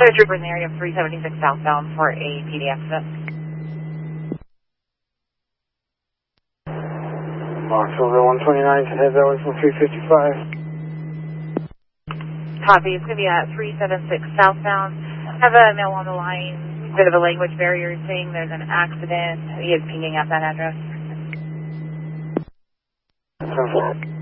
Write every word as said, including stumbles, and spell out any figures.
So a trooper in the area of three seventy-six southbound for a P D accident. Marshall one twenty-nine, head that way from three fifty-five. Copy, it's going to be at three seventy-six southbound. Have a male on the line, bit of a language barrier saying there's an accident. He is pinging at that address. Sounds good.